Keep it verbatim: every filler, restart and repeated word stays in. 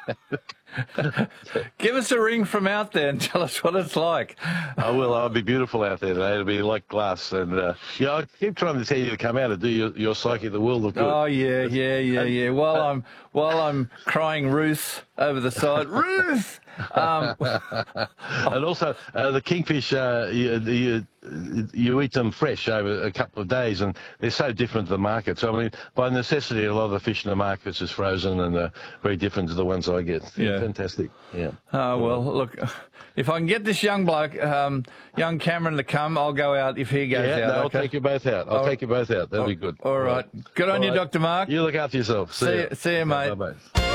Give us a ring from out there and tell us what it's like. I will. It'll be beautiful out there today. It'll be like glass. And, uh, yeah, I keep trying to tell you to come out and do your, your Psyche of the World of Good. Oh, yeah, yeah, yeah, yeah. While I'm, while I'm crying Ruth over the side. Ruth! Um, and also, uh, the kingfish, uh, you, you, you eat them fresh over a couple of days, and they're so different to the market. So, I mean, by necessity, a lot of the fish in the markets is frozen and uh, very different to the ones I get. Yeah. Fantastic. Yeah. Oh, well, look, if I can get this young bloke, um, young Cameron, to come, I'll go out if he goes yeah, out. No, I'll okay? take you both out. I'll Oh, take you both out. That'll oh, be good. All right. Good on all you, right. Doctor Mark. You look after yourself. See, See you. you, see you mate. Bye-bye.